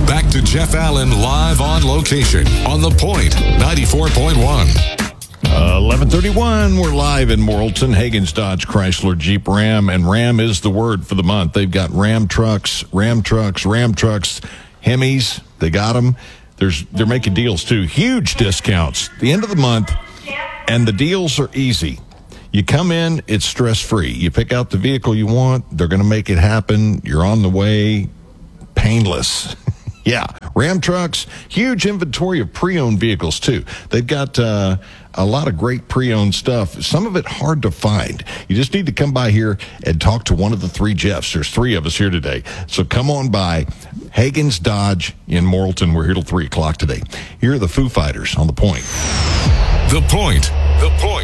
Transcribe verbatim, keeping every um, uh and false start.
Back to Jeff Allen live on location on The Point, ninety-four point one. Uh, eleven thirty-one, we're live in Morrilton, Hagen's Dodge, Chrysler, Jeep, Ram, and Ram is the word for the month. They've got Ram trucks, Ram trucks, Ram trucks, Hemis, they got them. There's, they're making deals too, huge discounts. The end of the month, and the deals are easy. You come in, it's stress-free. You pick out the vehicle you want, they're going to make it happen. You're on the way, painless. Yeah, Ram trucks, huge inventory of pre-owned vehicles, too. They've got uh, a lot of great pre-owned stuff, some of it hard to find. You just need to come by here and talk to one of the three Jeffs. There's three of us here today. So come on by Hagen's Dodge in Morrilton. We're here till three o'clock today. Here are the Foo Fighters on The Point. The Point. The Point.